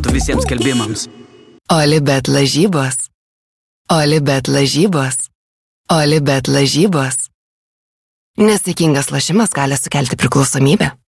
klientų visiems skelbimams. Olibet lažybos. Olibet lažybos. Olibet lažybos. Nesaikingas lošimas gali sukelti priklausomybę.